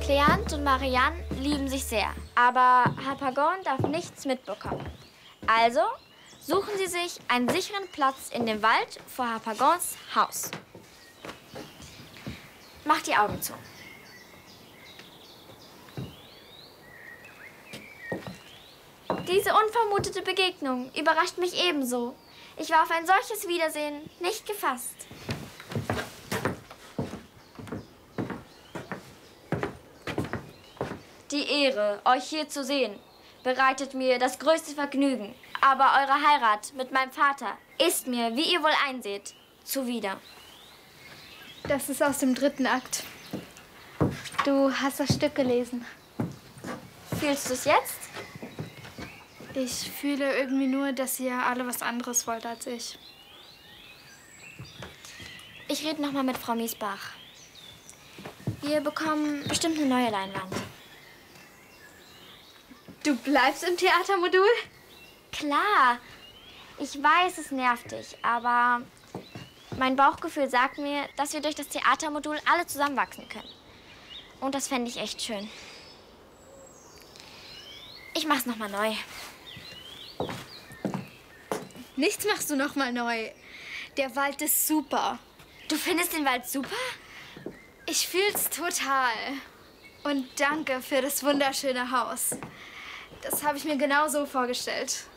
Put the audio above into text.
Cleante und Marianne lieben sich sehr, aber Harpagon darf nichts mitbekommen. Also suchen sie sich einen sicheren Platz in dem Wald vor Harpagons Haus. Macht die Augen zu. Diese unvermutete Begegnung überrascht mich ebenso. Ich war auf ein solches Wiedersehen nicht gefasst. Die Ehre, euch hier zu sehen, bereitet mir das größte Vergnügen. Aber eure Heirat mit meinem Vater ist mir, wie ihr wohl einseht, zuwider. Das ist aus dem 3. Akt. Du hast das Stück gelesen. Fühlst du es jetzt? Ich fühle irgendwie nur, dass ihr alle was anderes wollt als ich. Ich rede noch mal mit Frau Miesbach. Wir bekommen bestimmt eine neue Leinwand. Du bleibst im Theatermodul? Klar. Ich weiß, es nervt dich, aber mein Bauchgefühl sagt mir, dass wir durch das Theatermodul alle zusammenwachsen können. Und das fände ich echt schön. Ich mach's noch mal neu. Nichts machst du noch mal neu. Der Wald ist super. Du findest den Wald super? Ich fühl's total. Und danke für das wunderschöne Haus. Das habe ich mir genau so vorgestellt.